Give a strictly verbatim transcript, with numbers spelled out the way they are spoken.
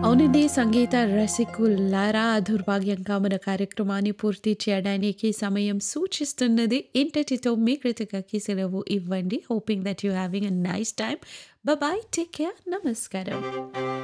అవునండి. సంగీత రసికులారా దుర్భాగ్యంగా మన కార్యక్రమాన్ని పూర్తి చేయడానికి సమయం సూచిస్తున్నది. ఇంతటితో మీ కృతికకి సెలవు ఇవ్వండి. Hoping that you having a nice time. By by. Take care. నమస్కారం.